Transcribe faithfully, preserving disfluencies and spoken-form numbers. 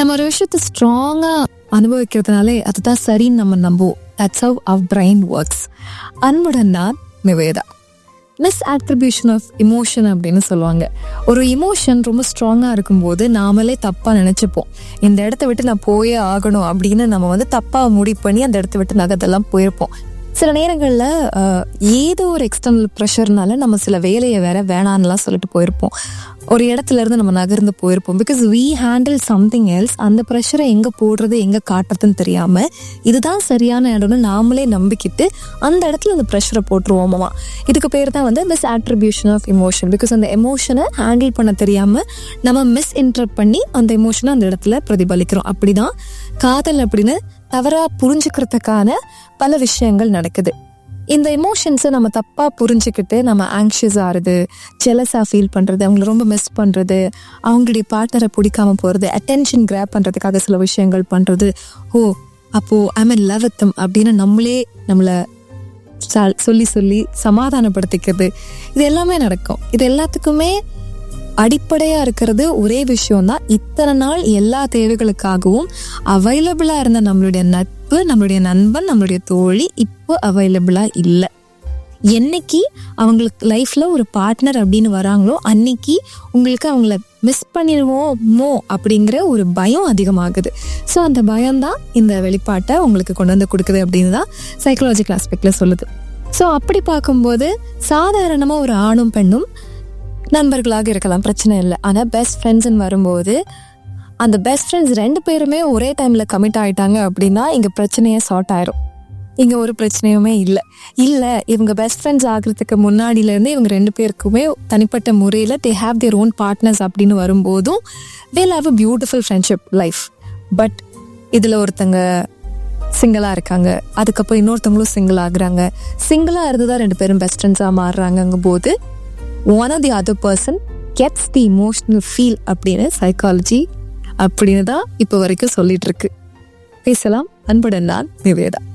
நம்ம ஒரு விஷயத்தை ஸ்ட்ராங்காக அனுபவிக்கிறதுனாலே அதுதான் சரின்னு நம்ம நம்புவோம். That's how our brain works. அன்புடன் நான் Nivetha. Miss attribution of emotion அப்படின்னு சொல்லுவாங்க. ஒரு இமோஷன் ரொம்ப ஸ்ட்ராங்காக இருக்கும்போது நாமளே தப்பாக நினச்சிப்போம். இந்த இடத்த விட்டு நான் போயே ஆகணும் அப்படின்னு நம்ம வந்து தப்பாக முடிவு பண்ணி அந்த இடத்த விட்டு நகர்த்தெல்லாம் போயிருப்போம். சில நேரங்களில் ஏதோ ஒரு எக்ஸ்டர்னல் ப்ரெஷர்னால நம்ம சில வேலையை வேற வேணான்னுலாம் சொல்லிட்டு போயிருப்போம். ஒரு இடத்துல இருந்து நம்ம நகர்ந்து போயிருப்போம். Because we handle something else. அந்த ப்ரெஷரை எங்கே போடுறது எங்கே காட்டுறதுன்னு தெரியாமல் இதுதான் சரியான இடம்னு நாமளே நம்பிக்கிட்டு அந்த இடத்துல அந்த ப்ரெஷரை போட்டுருவோமா. இதுக்கு பேர் தான் வந்து miss attribution of emotion. Because அந்த எமோஷனை ஹேண்டில் பண்ண தெரியாமல் நம்ம மிஸ் இன்டர்ப்ட் பண்ணி அந்த எமோஷனை அந்த இடத்துல பிரதிபலிக்கிறோம். அப்படி தான் காதல் அப்படின்னு தவறாக புரிஞ்சுக்கிறதுக்கான பல விஷயங்கள் நடக்குது. இந்த எமோஷன்ஸை நம்ம தப்பாக புரிஞ்சுக்கிட்டு நம்ம ஆங்ஷியஸ் ஆகிறது, ஜெலஸாக ஃபீல் பண்ணுறது, அவங்கள ரொம்ப மிஸ் பண்ணுறது, அவங்களுடைய பார்ட்னரை பிடிக்காமல் போகிறது, அட்டென்ஷன் கிராப் பண்ணுறதுக்காக சில விஷயங்கள் பண்ணுறது, ஓ அப்போது ஐ மீன் லவ் வித் தம் அப்படின்னு நம்மளே நம்மளை சொல்லி சொல்லி சமாதானப்படுத்திக்கிறது, இது எல்லாமே நடக்கும். இது எல்லாத்துக்குமே அடிப்படையாக இருக்கிறது ஒரே விஷயம்தான். இத்தனை நாள் எல்லா தேவைகளுக்காகவும் அவைலபிளாக இருந்த நம்மளுடைய நட்பு, நம்மளுடைய நண்பன், நம்மளுடைய தோழி இப்போ அவைலபிளாக இல்லை. என்னைக்கு அவங்களுக்கு லைஃப்பில் ஒரு பார்ட்னர் அப்படின்னு வராங்களோ அன்னைக்கு உங்களுக்கு அவங்கள மிஸ் பண்ணிடுவோமோ அப்படிங்கிற ஒரு பயம் அதிகமாகுது. ஸோ அந்த பயம்தான் இந்த வெளிப்பாட்டை உங்களுக்கு கொண்டு வந்து கொடுக்குது அப்படின்னு தான் சைக்காலஜிக்கல் ஆஸ்பெக்டில் சொல்லுது. ஸோ அப்படி பார்க்கும்போது சாதாரணமாக ஒரு ஆணும் பெண்ணும் நண்பர்களாக இருக்கலாம், பிரச்சனை இல்லை. ஆனால் பெஸ்ட் ஃப்ரெண்ட்ஸ்ன்னு வரும்போது அந்த பெஸ்ட் ஃப்ரெண்ட்ஸ் ரெண்டு பேருமே ஒரே டைமில் கமிட் ஆகிட்டாங்க அப்படின்னா இங்கே பிரச்சனையே சார்ட் ஆயிரும். இங்கே ஒரு பிரச்சனையுமே இல்லை. இல்லை இவங்க பெஸ்ட் ஃப்ரெண்ட்ஸ் ஆகிறதுக்கு முன்னாடியிலேருந்து இவங்க ரெண்டு பேருக்குமே தனிப்பட்ட முறையில் they have their own partners அப்படின்னு வரும்போதும் they'll have a beautiful friendship life. But இதில் ஒருத்தங்க சிங்கிளாக இருக்காங்க, அதுக்கப்புறம் இன்னொருத்தவங்களும் சிங்கிள் ஆகுறாங்க. சிங்கிளாக இருந்து தான் ரெண்டு பேரும் பெஸ்ட் ஃப்ரெண்ட்ஸாக மாறுறாங்கங்கும் போது one of the other person gets the emotional feel அப்படின்னு சைக்காலஜி அப்படின்னு தான் இப்போ வரைக்கும் சொல்லிட்டு இருக்கு. பேசலாம். அன்புடன் நான் நிவேதா.